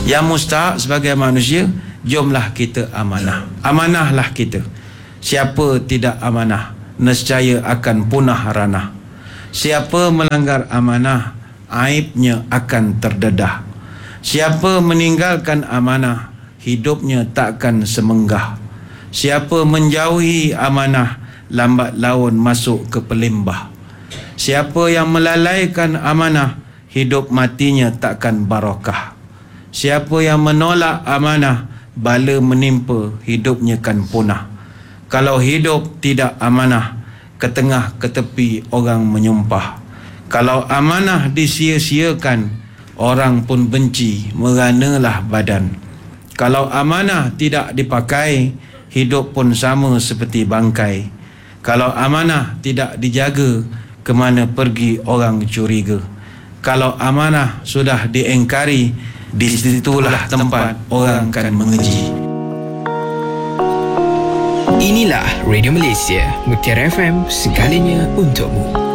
Yang mustahak sebagai manusia, jomlah kita amanah. Amanahlah kita. Siapa tidak amanah, nescaya akan punah ranah. Siapa melanggar amanah, aibnya akan terdedah. Siapa meninggalkan amanah, hidupnya takkan semenggah. Siapa menjauhi amanah, lambat laun masuk ke pelimbah. Siapa yang melalaikan amanah, hidup matinya takkan barakah. Siapa yang menolak amanah, bala menimpa, hidupnya kan punah. Kalau hidup tidak amanah, ke tengah ke tepi orang menyumpah. Kalau amanah disia-siakan, orang pun benci, meranalah badan. Kalau amanah tidak dipakai, hidup pun sama seperti bangkai. Kalau amanah tidak dijaga, kemana pergi orang curiga. Kalau amanah sudah diingkari, di situlah tempat orang akan mengeji. Inilah Radio Malaysia, Mutiara FM, segalanya untukmu.